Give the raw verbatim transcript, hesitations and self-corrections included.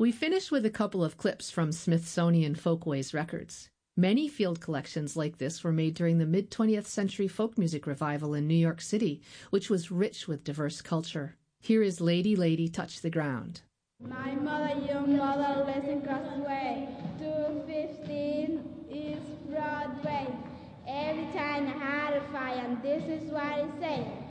We finish with a couple of clips from Smithsonian Folkways records. Many field collections like this were made during the mid-twentieth century folk music revival in New York City, which was rich with diverse culture. Here is Lady, Lady, Touch the Ground. My mother, your mother, lives across the way. two fifteen is Broadway. Every time I had a fire, and this is what I say.